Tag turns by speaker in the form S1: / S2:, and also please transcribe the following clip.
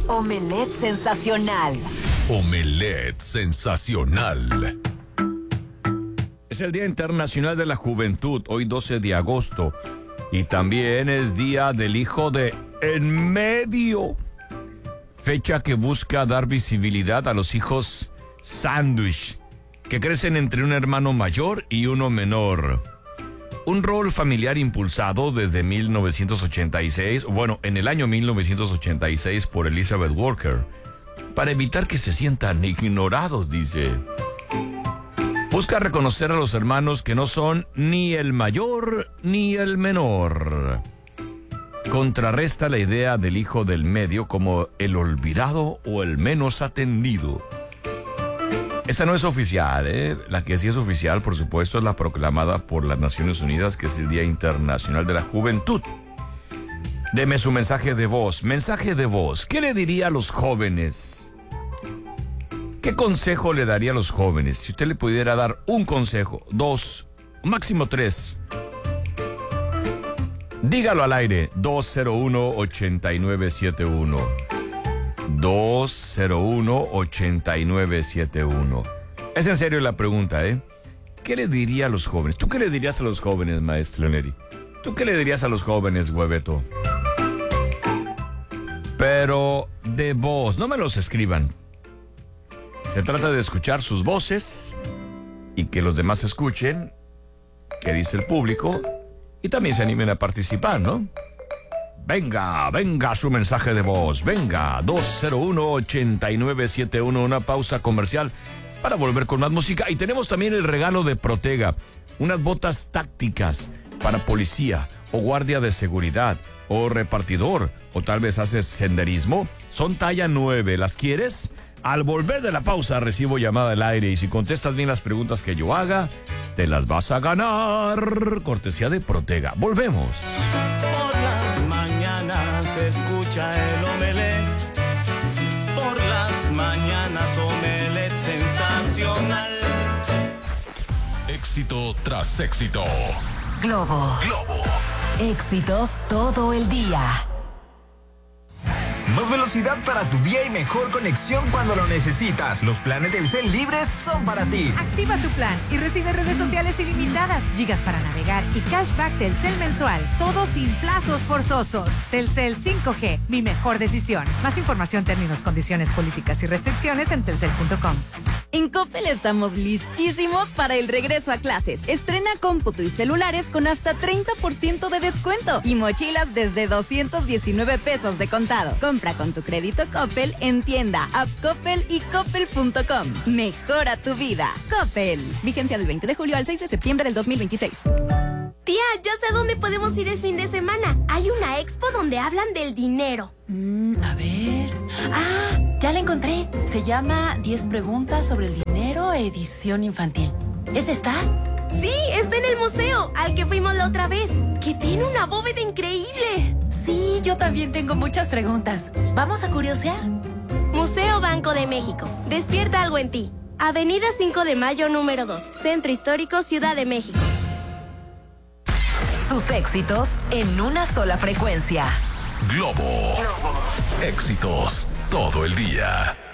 S1: Omelette sensacional.
S2: Omelette sensacional.
S3: Es el Día Internacional de la Juventud, hoy 12 de agosto. Y también es Día del Hijo de En Medio. Fecha que busca dar visibilidad a los hijos sándwich, que crecen entre un hermano mayor y uno menor. Un rol familiar impulsado desde 1986, en el año 1986 por Elizabeth Walker, para evitar que se sientan ignorados, dice. Busca reconocer a los hermanos que no son ni el mayor ni el menor. Contrarresta la idea del hijo del medio como el olvidado o el menos atendido. Esta no es oficial, ¿eh? La que sí es oficial, por supuesto, es la proclamada por las Naciones Unidas, que es el Día Internacional de la Juventud. Deme su mensaje de voz. Mensaje de voz. ¿Qué le diría a los jóvenes? ¿Qué consejo le daría a los jóvenes? Si usted le pudiera dar un consejo, 2, máximo 3. Dígalo al aire, 201-8971. 201-8971. Es en serio la pregunta, ¿eh? ¿Qué le diría a los jóvenes? ¿Tú qué le dirías a los jóvenes, maestro Leoneri? ¿Tú qué le dirías a los jóvenes, Hueveto? Pero de voz, no me los escriban. Se trata de escuchar sus voces y que los demás escuchen qué dice el público y también se animen a participar, ¿no? Venga su mensaje de voz. Venga, 201-8971, una pausa comercial para volver con más música. Y tenemos también el regalo de Protega, unas botas tácticas para policía o guardia de seguridad o repartidor, o tal vez haces senderismo. Son talla 9, ¿las quieres? Al volver de la pausa recibo llamada al aire y si contestas bien las preguntas que yo haga, te las vas a ganar. Cortesía de Protega. Volvemos.
S4: Por las mañanas se escucha el omelette. Por las mañanas omelette sensacional.
S2: Éxito tras éxito.
S1: Globo. Éxitos todo el día.
S5: Más velocidad para tu día y mejor conexión cuando lo necesitas. Los planes Telcel libres son para ti.
S6: Activa tu plan y recibe redes sociales ilimitadas, gigas para navegar y cashback Telcel mensual. Todo sin plazos forzosos. Telcel 5G, mi mejor decisión. Más información, términos, condiciones, políticas y restricciones en telcel.com.
S7: En Coppel estamos listísimos para el regreso a clases. Estrena cómputo y celulares con hasta 30% de descuento y mochilas desde 219 pesos de contado. Compra con tu crédito Coppel en tienda, app Coppel y coppel.com. Mejora tu vida. Coppel. Vigencia del 20 de julio al 6 de septiembre del 2026.
S8: Tía, ya sé a dónde podemos ir el fin de semana. Hay una expo donde hablan del dinero.
S9: A ver... ya la encontré. Se llama 10 preguntas sobre el dinero, edición infantil. ¿Es esta?
S8: Sí, está en el museo, al que fuimos la otra vez, que tiene una bóveda increíble.
S9: Sí, yo también tengo muchas preguntas. ¿Vamos a curiosear?
S8: Museo Banco de México. Despierta algo en ti. Avenida 5 de Mayo, número 2. Centro Histórico, Ciudad de México.
S1: Tus éxitos en una sola frecuencia.
S2: Globo. Éxitos todo el día.